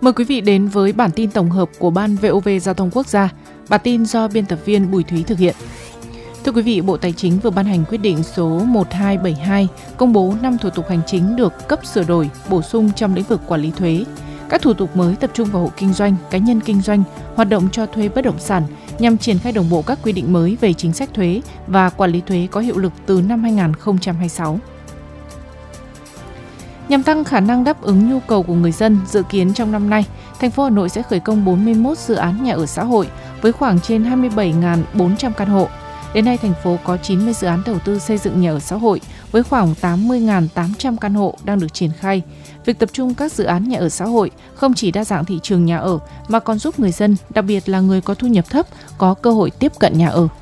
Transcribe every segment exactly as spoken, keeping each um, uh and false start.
Mời quý vị đến với bản tin tổng hợp của Ban vê o vê Giao thông Quốc gia. Bản tin do biên tập viên Bùi Thúy thực hiện. Thưa quý vị, Bộ Tài chính vừa ban hành quyết định số một hai bảy hai công bố năm thủ tục hành chính được cấp sửa đổi, bổ sung trong lĩnh vực quản lý thuế. Các thủ tục mới tập trung vào hộ kinh doanh, cá nhân kinh doanh, hoạt động cho thuê bất động sản nhằm triển khai đồng bộ các quy định mới về chính sách thuế và quản lý thuế có hiệu lực từ năm hai không hai sáu. Nhằm tăng khả năng đáp ứng nhu cầu của người dân, dự kiến trong năm nay, thành phố Hà Nội sẽ khởi công bốn mươi mốt dự án nhà ở xã hội với khoảng trên hai mươi bảy nghìn bốn trăm căn hộ. Đến nay, thành phố có chín mươi dự án đầu tư xây dựng nhà ở xã hội với khoảng tám mươi nghìn tám trăm căn hộ đang được triển khai. Việc tập trung các dự án nhà ở xã hội không chỉ đa dạng thị trường nhà ở mà còn giúp người dân, đặc biệt là người có thu nhập thấp, có cơ hội tiếp cận nhà ở.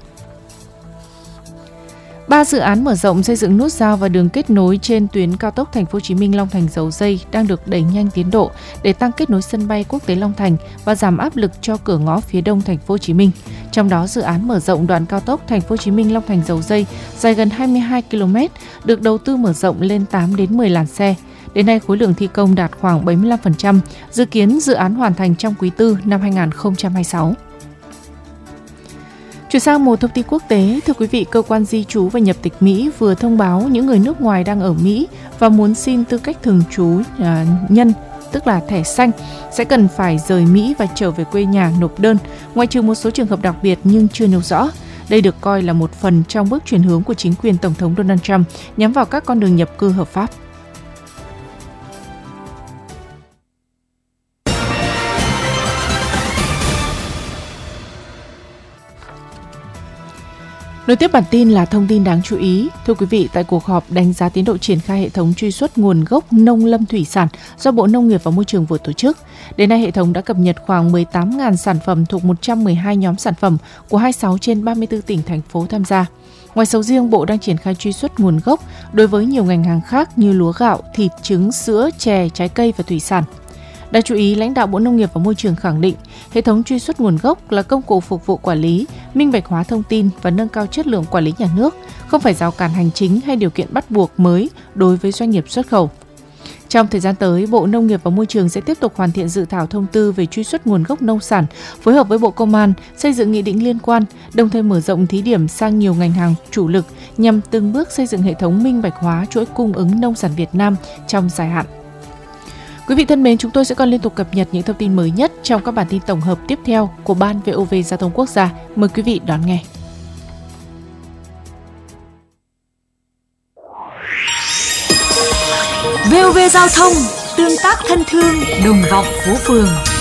Ba dự án mở rộng xây dựng nút giao và đường kết nối trên tuyến cao tốc Thành phố Hồ Chí Minh - Long Thành - Dầu Giây đang được đẩy nhanh tiến độ để tăng kết nối sân bay quốc tế Long Thành và giảm áp lực cho cửa ngõ phía đông Thành phố Hồ Chí Minh. Trong đó, dự án mở rộng đoạn cao tốc Thành phố Hồ Chí Minh - Long Thành - Dầu Giây dài gần hai mươi hai ki lô mét được đầu tư mở rộng lên tám đến mười làn xe. Đến nay, khối lượng thi công đạt khoảng bảy mươi lăm phần trăm, dự kiến dự án hoàn thành trong quý tư năm hai không hai sáu. Chuyển sang một thông tin quốc tế, thưa quý vị, cơ quan di trú và nhập tịch Mỹ vừa thông báo những người nước ngoài đang ở Mỹ và muốn xin tư cách thường trú à, nhân, tức là thẻ xanh, sẽ cần phải rời Mỹ và trở về quê nhà nộp đơn, ngoại trừ một số trường hợp đặc biệt nhưng chưa nêu rõ. Đây được coi là một phần trong bước chuyển hướng của chính quyền Tổng thống Donald Trump nhắm vào các con đường nhập cư hợp pháp. Nối tiếp bản tin là thông tin đáng chú ý. Thưa quý vị, tại cuộc họp đánh giá tiến độ triển khai hệ thống truy xuất nguồn gốc nông lâm thủy sản do Bộ Nông nghiệp và Môi trường vừa tổ chức, đến nay hệ thống đã cập nhật khoảng mười tám nghìn sản phẩm thuộc một trăm mười hai nhóm sản phẩm của hai mươi sáu trên ba mươi tư tỉnh, thành phố tham gia. Ngoài sầu riêng, Bộ đang triển khai truy xuất nguồn gốc đối với nhiều ngành hàng khác như lúa gạo, thịt, trứng, sữa, chè, trái cây và thủy sản. Đáng chú ý, lãnh đạo Bộ Nông nghiệp và Môi trường khẳng định hệ thống truy xuất nguồn gốc là công cụ phục vụ quản lý, minh bạch hóa thông tin và nâng cao chất lượng quản lý nhà nước, không phải rào cản hành chính hay điều kiện bắt buộc mới đối với doanh nghiệp xuất khẩu. Trong thời gian tới, Bộ Nông nghiệp và Môi trường sẽ tiếp tục hoàn thiện dự thảo thông tư về truy xuất nguồn gốc nông sản, phối hợp với Bộ Công an xây dựng nghị định liên quan, đồng thời mở rộng thí điểm sang nhiều ngành hàng chủ lực nhằm từng bước xây dựng hệ thống minh bạch hóa chuỗi cung ứng nông sản Việt Nam trong dài hạn. Quý vị thân mến, chúng tôi sẽ còn liên tục cập nhật những thông tin mới nhất trong các bản tin tổng hợp tiếp theo của Ban vê o vê Giao thông Quốc gia. Mời quý vị đón nghe. vê o vê Giao thông, tương tác thân thương, đồng vọng phố phường.